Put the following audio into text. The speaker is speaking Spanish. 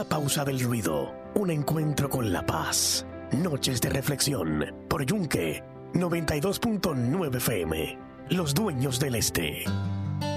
una pausa del ruido, un encuentro con la paz. Noches de reflexión por Yunque 92.9 FM. Los dueños del este.